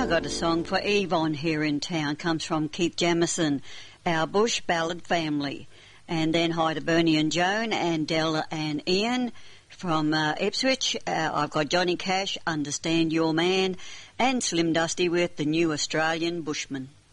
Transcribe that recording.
Now I got a song for Yvonne here in town. Comes from Keith Jamison, Our Bush Ballad Family. And then hi to Bernie and Joan and Della and Ian from Ipswich. I've got Johnny Cash, Understand Your Man, and Slim Dusty with The New Australian Bushman.